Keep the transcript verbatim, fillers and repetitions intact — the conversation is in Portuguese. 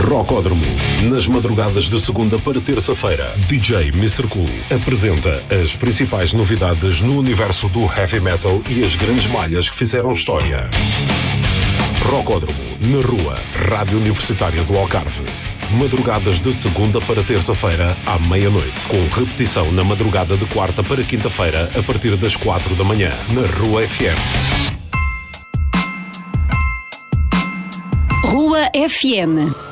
Rocódromo. Nas madrugadas de segunda para terça-feira, D J mister Cool apresenta as principais novidades no universo do heavy metal e as grandes malhas que fizeram história. Rocódromo, na rua, Rádio Universitária do Algarve. Madrugadas de segunda para terça-feira, à meia-noite. Com repetição na madrugada de quarta para quinta-feira, a partir das quatro da manhã, na Rua F M. Rua F M.